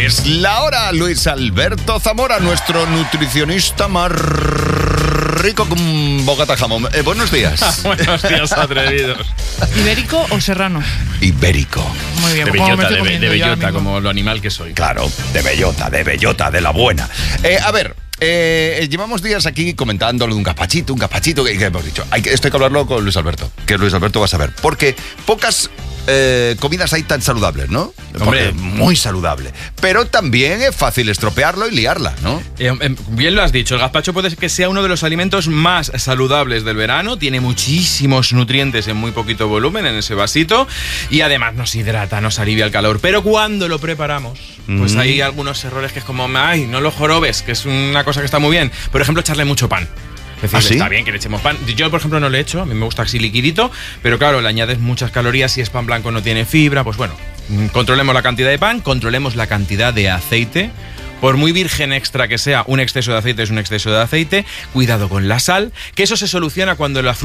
Es la hora. Luis Alberto Zamora, nuestro nutricionista más rico con bocata de jamón. Buenos días. Buenos días, atrevidos. ¿Ibérico o serrano? Ibérico. Muy bien, De bellota, como lo animal que soy. Claro, de bellota, de la buena. A ver, llevamos días aquí comentándolo de un gazpachito, que hemos dicho. Esto hay que hablarlo con Luis Alberto, que Luis Alberto va a saber. Porque pocas comidas hay tan saludables, ¿no? Hombre, muy saludable. Pero también es fácil estropearlo y liarla, ¿no? Bien lo has dicho, el gazpacho puede que sea uno de los alimentos más saludables del verano, tiene muchísimos nutrientes en muy poquito volumen en ese vasito y además nos hidrata, nos alivia el calor. Pero cuando lo preparamos, pues hay algunos errores que es como, ay, no lo jorobes, que es una cosa que está muy bien. Por ejemplo, echarle mucho pan. Es decir, está bien que le echemos pan. Yo, por ejemplo, no le echo, a mí me gusta así liquidito, pero claro, le añades muchas calorías. Si es pan blanco no tiene fibra, pues bueno, controlemos la cantidad de pan, controlemos la cantidad de aceite. Por muy virgen extra que sea, un exceso de aceite es un exceso de aceite. Cuidado con la sal, que eso se soluciona cuando las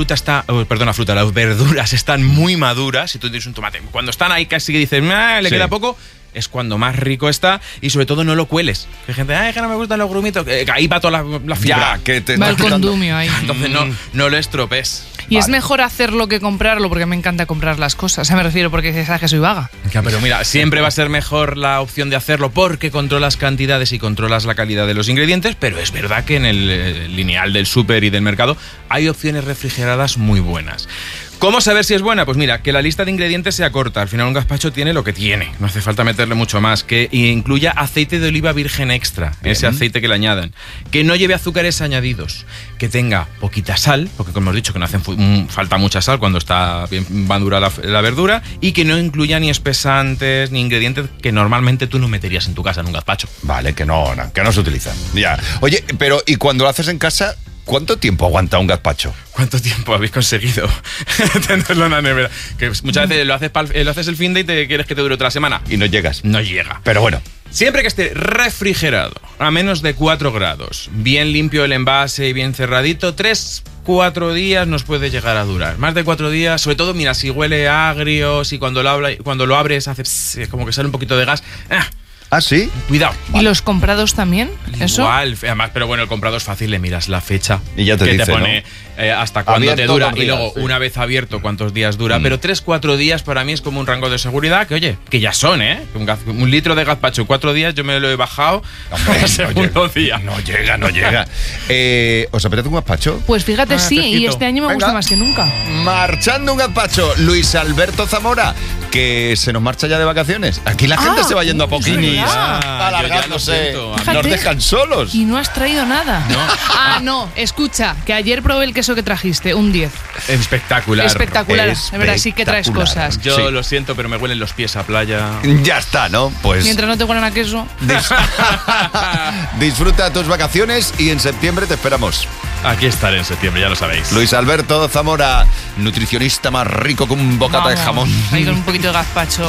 verduras están muy maduras. Si tú tienes un tomate, cuando están ahí casi que dices, le queda poco, es cuando más rico está. Y sobre todo no lo cueles. Hay gente, que no me gustan los grumitos. Ahí va toda la fibra. Va el condumio ahí. Entonces no lo estropees. Y es mejor hacerlo que comprarlo, porque me encanta comprar las cosas. Me refiero porque sabes que soy vaga. Ya, pero mira, siempre va a ser mejor la opción de hacerlo porque controlas cantidades y controlas la calidad de los ingredientes, pero es verdad que en el lineal del súper y del mercado hay opciones refrigeradas muy buenas. ¿Cómo saber si es buena? Pues mira, que la lista de ingredientes sea corta. Al final un gazpacho tiene lo que tiene. No hace falta meterle mucho más. Que incluya aceite de oliva virgen extra. Bien. Ese aceite que le añadan. Que no lleve azúcares añadidos. Que tenga poquita sal, porque como hemos dicho que no hace falta mucha sal cuando está bien madura la verdura. Y que no incluya ni espesantes ni ingredientes que normalmente tú no meterías en tu casa en un gazpacho. Vale, que no se utilizan. Ya. Oye, pero ¿y cuando lo haces en casa? ¿Cuánto tiempo aguanta un gazpacho? ¿Cuánto tiempo habéis conseguido tenerlo en la nevera? Que muchas veces lo haces el fin de y te quieres que te dure otra semana. Y no llegas. No llega. Pero bueno. Siempre que esté refrigerado a menos de 4 grados, bien limpio el envase y bien cerradito, 3-4 días nos puede llegar a durar. Más de 4 días, sobre todo, mira, si huele agrio, si cuando lo abres hace como que sale un poquito de gas. ¿Ah, sí? Cuidado. ¿Y los comprados también? ¿Eso? Igual, además, pero bueno, el comprado es fácil, le miras la fecha y ya te dice, te pone hasta cuándo abierto, te dura días, y luego una vez abierto cuántos días dura, pero 3-4 días para mí es como un rango de seguridad que, oye, que ya son, un litro de gazpacho 4 días yo me lo he bajado al segundo día. No llega. ¿Os apetece un gazpacho? Pues fíjate, sí, fresquito. Y este año me gusta más que nunca. Marchando un gazpacho, Luis Alberto Zamora, que se nos marcha ya de vacaciones. Aquí la gente se va yendo a poquinis, alargándose. Nos dejan solos. Y no has traído nada. No. No, escucha, que ayer probé el queso que trajiste, un 10. Espectacular. De verdad, sí que traes cosas. Yo lo siento, pero me huelen los pies a playa. Ya está, ¿no? Pues mientras no te huelan a queso. Disfruta tus vacaciones y en septiembre te esperamos. Aquí estaré en septiembre, ya lo sabéis. Luis Alberto Zamora, nutricionista más rico que un bocata de jamón. Ahí con un poquito de gazpacho.